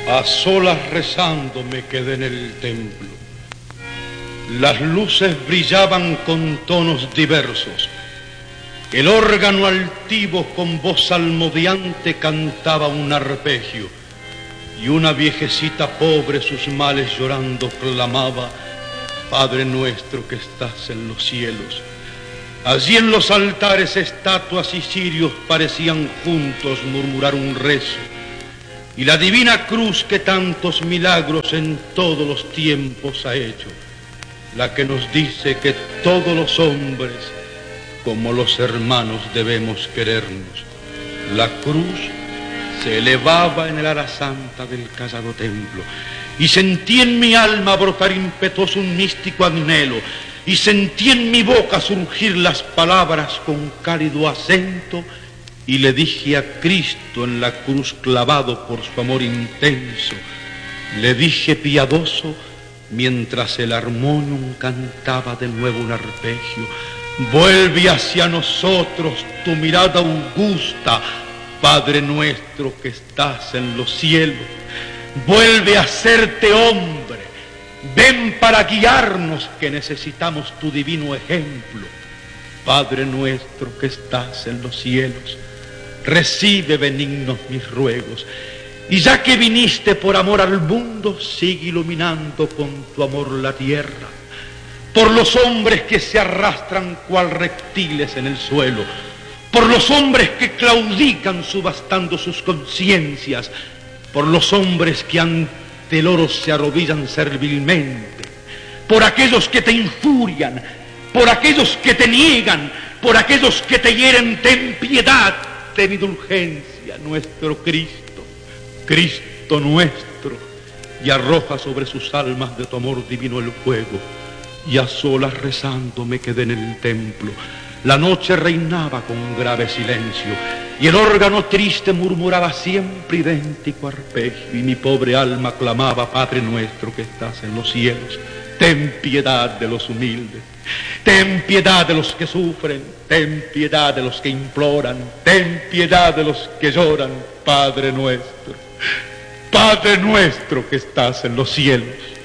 A solas rezando me quedé en el templo. Las luces brillaban con tonos diversos. El órgano altivo con voz salmodiante cantaba un arpegio, y una viejecita pobre sus males llorando clamaba: Padre nuestro que estás en los cielos. Allí en los altares estatuas y cirios parecían juntos murmurar un rezo, y la divina cruz que tantos milagros en todos los tiempos ha hecho, la que nos dice que todos los hombres, como los hermanos, debemos querernos. La cruz se elevaba en el ala santa del callado templo, y sentí en mi alma brotar impetuoso un místico anhelo, y sentí en mi boca surgir las palabras con cálido acento, y le dije a Cristo en la cruz clavado por su amor intenso, le dije piadoso, mientras el armonium cantaba de nuevo un arpegio: vuelve hacia nosotros tu mirada augusta, Padre nuestro que estás en los cielos. Vuelve a hacerte hombre, ven para guiarnos que necesitamos tu divino ejemplo. Padre nuestro que estás en los cielos, recibe benignos mis ruegos, y ya que viniste por amor al mundo, sigue iluminando con tu amor la tierra, por los hombres que se arrastran cual reptiles en el suelo, por los hombres que claudican subastando sus conciencias, por los hombres que ante el oro se arrodillan servilmente, por aquellos que te injurian, por aquellos que te niegan, por aquellos que te hieren. Ten piedad, ten indulgencia, nuestro Cristo, Cristo nuestro, y arroja sobre sus almas de tu amor divino el fuego. Y a solas rezando me quedé en el templo. La noche reinaba con grave silencio, y el órgano triste murmuraba siempre idéntico arpegio, y mi pobre alma clamaba: Padre nuestro que estás en los cielos, ten piedad de los humildes, ten piedad de los que sufren, ten piedad de los que imploran, ten piedad de los que lloran, Padre nuestro que estás en los cielos.